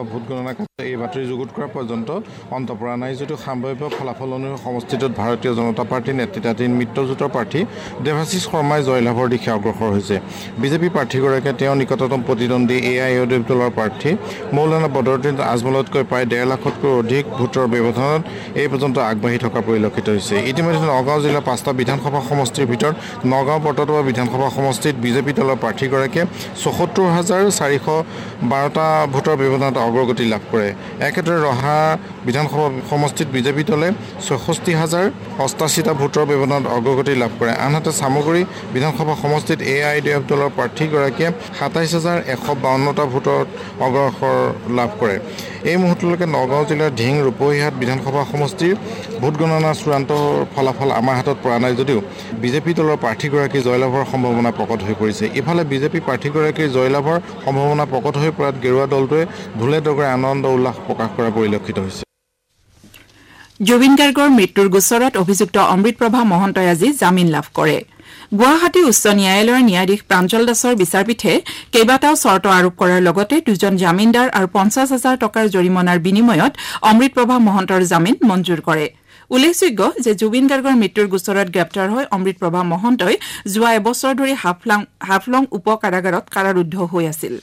বিধানসভা vote গণনা কাৰ্য এই বাতৰি যুগুত কৰা পৰ্যন্ত অন্ত পৰা নাই যদিও সাম্ভাব্য ফলাফল অনুসৰি সমষ্টিটোত ভাৰতীয় জনতা পাৰ্টীৰ নেতৃত্বাধীন মিত্ৰজোঁটৰ প্ৰাৰ্থী দেৱাশিষ শৰ্মাই জয়লাভৰ দিশে অগ্ৰসৰ হৈছে। বিজেপি প্ৰাৰ্থীগৰাকীয়ে তেওঁৰ নিকটতম প্ৰতিদ্বন্দ্বী AIODF দলৰ প্ৰাৰ্থী মৌলানা বদৰুদ্দিন আজমলতকৈ প্ৰায় 1.5 লাখতকৈ অধিক ভোটৰ ব্যৱধানত এই পৰ্যন্ত আগবাঢ়ি থকা পৰিলক্ষিত হৈছে। ইতিমধ্যে নগাঁও জিলাৰ 5টা বিধানসভা সমষ্টিৰ ভিতৰত নগাঁও বৰতোৱা বিধানসভা সমষ্টিত বিজেপি দলৰ প্ৰাৰ্থীগৰাকীয়ে ৭৪,412টা ভোটৰ ব্যৱধানত অগ্ৰগতি লাভ কৰে। একেদৰে ৰহা বিধানসভা সমষ্টিত বিজেপি দলে ৬৬,০৮৮টা ভোটৰ ব্যৱধানত অগ্ৰগতি লাভ কৰে। আনহাতে চামগুৰি বিধানসভা সমষ্টিত AIODF দলৰ প্ৰাৰ্থীগৰাকীয়ে ২৭,১৫২টা ভোটত অগ্ৰসৰ লাভ কৰে। এই মুহূৰ্তলৈকে নগাঁও জিলাৰ ঢিং ৰূপহীহাট বিধানসভা সমষ্টিৰ ভোট গণনাৰ চূড়ান্ত ফলাফল আমাৰ হাতত পৰা নাই যদিও বিজেপি দলৰ প্ৰাৰ্থীগৰাকী জয়লাভৰ সম্ভাৱনা প্ৰকট হৈ পৰিছে। ইফালে বিজেপি প্ৰাৰ্থীগৰাকীৰ জয়লাভৰ সম্ভাৱনা প্ৰকট হৈ পৰাত গেৰুৱা দলটোৱে ঢোলে ডগৰে আনন্দ উল্লাস প্ৰকাশ কৰা পৰিলক্ষিত হৈছে। জুবিন গাৰ্গৰ মৃত্যুৰ গোচৰত অভিযুক্ত অমৃতপ্ৰভা মহন্তই আজি জামিন লাভ কৰে। গুৱাহাটী উচ্চ ন্যায়ালয়ৰ ন্যায়াধীশ প্ৰাঞ্জল দাসৰ বিচাৰপীঠে কেইবাটাও চৰ্ত আৰোপ কৰাৰ লগতে 2জন জামিনদাৰ আৰু 50,000 টকাৰ জৰিমনাৰ বিনিময়ত অমৃতপ্ৰভা মহন্তৰ জামিন মঞ্জুৰ কৰে। উল্লেখযোগ্য যে জুবিন গাৰ্গৰ মৃত্যুৰ গোচৰত গ্ৰেপ্তাৰ হৈ অমৃতপ্ৰভা মহন্তই যোৱা এবছৰ ধৰি হাফলং উপ কাৰাগাৰত কাৰাৰুদ্ধ হৈ আছিল।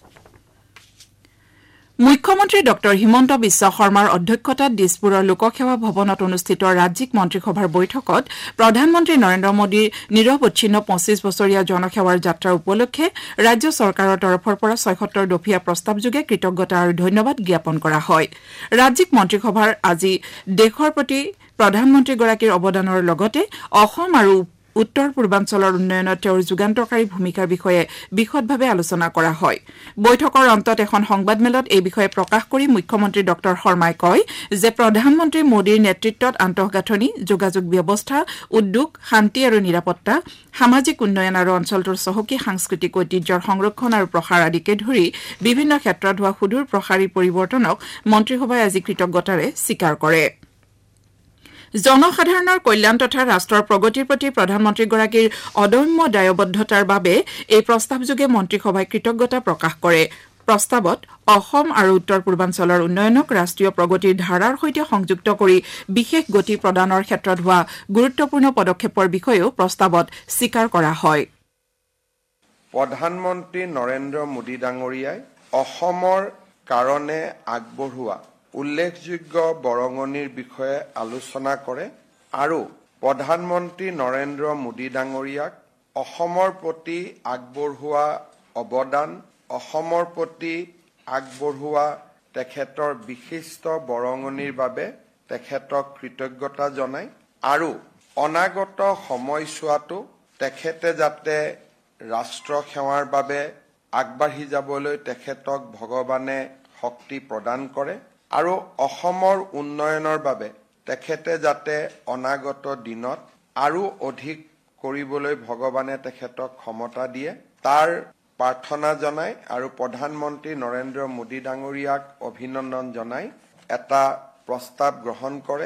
মুখ্যমন্ত্ৰী ডঃ হিমন্ত বিশ্ব শৰ্মাৰ অধ্যক্ষতাত দিছপুৰৰ লোকসেৱা ভৱনত অনুষ্ঠিত ৰাজ্যিক মন্ত্ৰীসভাৰ বৈঠকত প্ৰধানমন্ত্ৰী নৰেন্দ্ৰ মোদীৰ নিৰৱচ্ছিন্ন 25 বছৰীয়া জনসেৱাৰ যাত্ৰা উপলক্ষে ৰাজ্য চৰকাৰৰ তৰফৰ পৰা 76 দফীয়া প্ৰস্তাৱযোগে কৃতজ্ঞতা আৰু ধন্যবাদ জ্ঞাপন কৰা হয়। ৰাজ্যিক মন্ত্ৰীসভাৰ আজি দেশৰ প্ৰতি প্ৰধানমন্ত্ৰীগৰাকীৰ অৱদানৰ লগতে অসম আৰু উত্তৰ পূৰ্বাঞ্চলৰ উন্নয়নত তেওঁৰ যুগান্তকাৰী ভূমিকাৰ বিষয়ে বিশদভাৱে আলোচনা কৰা হয়। বৈঠকৰ অন্তত এখন সংবাদমেলত এই বিষয়ে প্ৰকাশ কৰি মুখ্যমন্ত্ৰী ডঃ শৰ্মাই কয় যে প্ৰধানমন্ত্ৰী মোদীৰ নেতৃত্বত আন্তঃগাঁথনি, যোগাযোগ ব্যৱস্থা, উদ্যোগ, শান্তি আৰু নিৰাপত্তা, সামাজিক উন্নয়ন আৰু অঞ্চলটোৰ চহকী সাংস্কৃতিক ঐতিহ্যৰ সংৰক্ষণ আৰু প্ৰসাৰ আদিকে ধৰি বিভিন্ন ক্ষেত্ৰত হোৱা সুদূৰ প্ৰসাৰী পৰিৱৰ্তনক মন্ত্ৰীসভাই আজি কৃতজ্ঞতাৰে স্বীকাৰ কৰে। জনসাধাৰণৰ কল্যাণ তথা ৰাষ্ট্ৰৰ প্ৰগতিৰ প্ৰতি প্ৰধানমন্ত্ৰীগৰাকীৰ অদম্য দায়বদ্ধতাৰ বাবে এই প্ৰস্তাৱযোগে মন্ত্ৰীসভাই কৃতজ্ঞতা প্ৰকাশ কৰে। প্ৰস্তাৱত অসম আৰু উত্তৰ পূৰ্বাঞ্চলৰ উন্নয়নক ৰাষ্ট্ৰীয় প্ৰগতিৰ ধাৰাৰ সৈতে সংযুক্ত কৰি বিশেষ গতি প্ৰদানৰ ক্ষেত্ৰত হোৱা গুৰুত্বপূৰ্ণ পদক্ষেপৰ বিষয়েও প্ৰস্তাৱত স্বীকাৰ কৰা হয়। প্ৰধানমন্ত্ৰী নৰেন্দ্ৰ মোদী ডাঙৰীয়াই অসমৰ কাৰণে আগবঢ়োৱা উল্লেখযোগ্য বৰঙণিৰ বিষয়ে আলোচনা কৰে আৰু প্ৰধানমন্ত্ৰী নৰেন্দ্ৰ মোদী ডাঙৰীয়াক অসমৰ প্ৰতি আগবঢ়োৱা অৱদান, অসমৰ প্ৰতি আগবঢ়োৱা তেখেতৰ বিশিষ্ট বৰঙণিৰ বাবে তেখেতক কৃতজ্ঞতা জনাই আৰু অনাগত সময়ছোৱাতো তেখেতে যাতে ৰাষ্ট্ৰ সেৱাৰ বাবে আগবাঢ়ি যাবলৈ তেখেতক ভগৱানে শক্তি প্ৰদান কৰে আৰু অসমৰ উন্নয়নৰ বাবে তেখেতে যাতে অনাগত দিনত আৰু অধিক কৰিবলৈ ভগৱানে তেখেতক ক্ষমতা দিয়ে তাৰ প্ৰাৰ্থনা জনাই আৰু প্ৰধানমন্ত্ৰী নৰেন্দ্ৰ মোদী ডাঙৰীয়াক অভিনন্দন জনাই এটা প্ৰস্তাৱ গ্ৰহণ কৰে।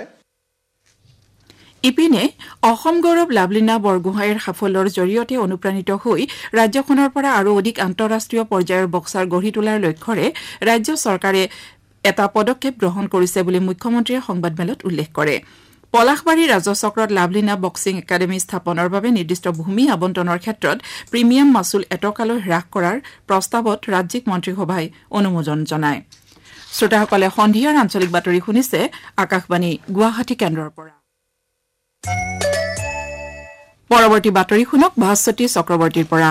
ইপিনে অসম গৌৰৱ লাভলীনা বৰগোহাঁইৰ সাফল্যৰ জৰিয়তে অনুপ্ৰাণিত হৈ ৰাজ্যখনৰ পৰা আৰু অধিক আন্তঃৰাষ্ট্ৰীয় পৰ্যায়ৰ বক্সাৰ গঢ়ি তোলাৰ লক্ষ্যৰে ৰাজ্য চৰকাৰে এটা পদক্ষেপ গ্ৰহণ কৰিছে বুলি মুখ্যমন্ত্ৰীয়ে সংবাদমেলত উল্লেখ কৰে। পলাশবাৰী ৰাজচক্ৰত লাভলীনা বক্সিং একাডেমী স্থাপনৰ বাবে নিৰ্দিষ্ট ভূমি আবণ্টনৰ ক্ষেত্ৰত প্ৰিমিয়াম মাচুল এটকালৈ হ্ৰাস কৰাৰ প্ৰস্তাৱত ৰাজ্যিক মন্ত্ৰীসভাই অনুমোদন জনায়। শ্ৰোতাসকলে সন্ধিয়াৰ আঞ্চলিক বাতৰি শুনিছে আকাশবাণী গুৱাহাটী কেন্দ্ৰৰ পৰা। পৰৱৰ্তী বাতৰি শুনক ভাস্বতী চক্ৰৱৰ্তীৰ পৰা।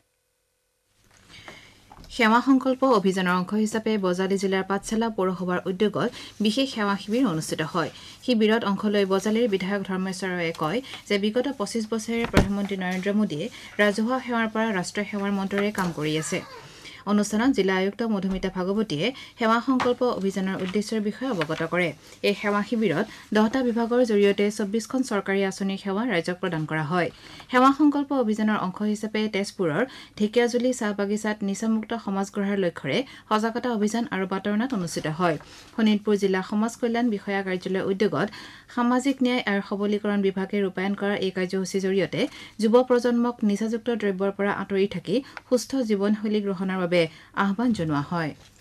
সেৱা সংকল্প অভিযানৰ অংশ হিচাপে বজালী জিলাৰ পাঠশালা পৌৰসভাৰ উদ্যোগত বিশেষ সেৱা শিবিৰ অনুষ্ঠিত হয়। শিবিৰত অংশ লৈ বজালীৰ বিধায়ক ধৰ্মেশ্বৰ ৰায়ে কয় যে বিগত 25 বছৰেৰে প্ৰধানমন্ত্ৰী নৰেন্দ্ৰ মোদীয়ে ৰাজহুৱা সেৱাৰ পৰা ৰাষ্ট্ৰীয় সেৱাৰ মন্ত্ৰৰে কাম কৰি আছে। অনুষ্ঠানত জিলা আয়ুক্ত মধুমিতা ভাগৱতীয়ে সেৱা সংকল্প অভিযানৰ উদ্দেশ্যৰ বিষয়ে অৱগত কৰে। এই সেৱা শিবিৰত 10টা বিভাগৰ জৰিয়তে 24খন চৰকাৰী আঁচনিৰ সেৱা ৰাইজক প্ৰদান কৰা হয়। সেৱা সংকল্প অভিযানৰ অংশ হিচাপে তেজপুৰৰ ঢেকীয়াজুলি চাহ বাগিচাত নিচামুক্ত সমাজ গঢ়াৰ লক্ষ্যৰে সজাগতা অভিযান আৰু বাতৰণাত অনুষ্ঠিত হয়। শোণিতপুৰ জিলা সমাজ কল্যাণ বিষয়া কাৰ্যালয়ৰ উদ্যোগত সামাজিক ন্যায় আৰু সবলীকৰণ বিভাগে ৰূপায়ণ কৰা এই কাৰ্যসূচীৰ জৰিয়তে যুৱ প্ৰজন্মক নিচাযুক্ত দ্ৰব্যৰ পৰা আঁতৰি থাকি সুস্থ জীৱনশৈলী গ্ৰহণৰ বাবে আহ্বান জনোৱা হয়।